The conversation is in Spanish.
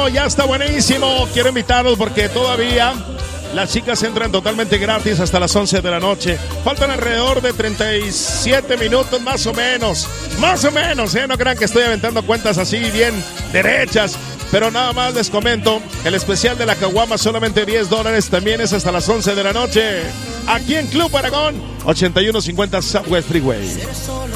ya está buenísimo. Quiero invitarlos porque todavía las chicas entran totalmente gratis hasta las 11 de la noche. Faltan alrededor de 37 minutos más o menos. No crean que estoy aventando cuentas así bien derechas. Pero nada más les comento, el especial de la caguama solamente $10, también es hasta las 11 de la noche. Aquí en Club Aragón, 8150 Southwest Freeway.